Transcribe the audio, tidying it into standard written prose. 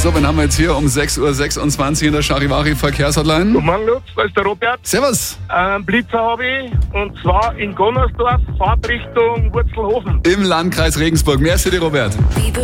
So, wen haben wir jetzt hier um 6.26 Uhr in der Charivari-Verkehrshotline? Guten Morgen, Lutz, da ist der Robert. Servus. Blitzer habe ich, und zwar in Gonnersdorf, Fahrtrichtung Wurzelhofen. Im Landkreis Regensburg. Merci dir, Robert.